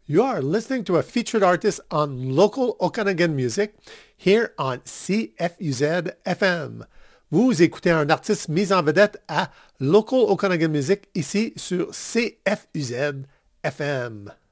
You are listening to a featured artist on local Okanagan music here on CFUZ FM. Vous écoutez un artiste mis en vedette à Local Okanagan Music ici sur CFUZ FM.